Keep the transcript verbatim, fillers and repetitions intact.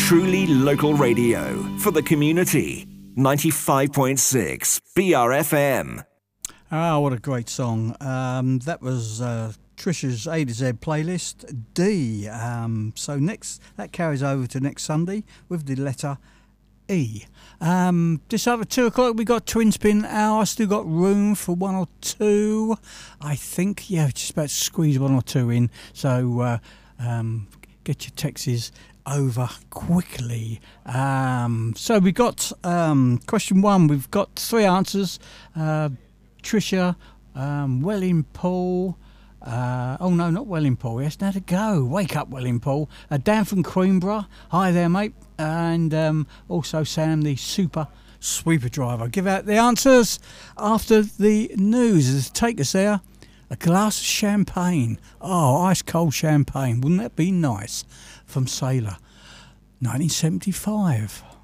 Truly local radio for the community. ninety-five point six B R F M. Ah, what a great song. Um, that was uh, Trisha's A to Z playlist, D. Um, so next, that carries over to next Sunday with the letter E. Um, just over two o'clock, we got Twin Spin Hour. Still got room for one or two, I think. Yeah, just about to squeeze one or two in. So uh, um, get your texts over quickly. Um, so we got um, question one. We've got three answers. Uh, Trisha, um, Welling Paul. Uh, oh no, not Welling Paul. Yes, now to go. Wake up, Welling Paul. Uh, Dan from Queenborough. Hi there, mate. And um, also Sam, the super sweeper driver. Give out the answers after the news. Take us there. A glass of champagne. Oh, ice cold champagne. Wouldn't that be nice? From Sailor, nineteen seventy-five.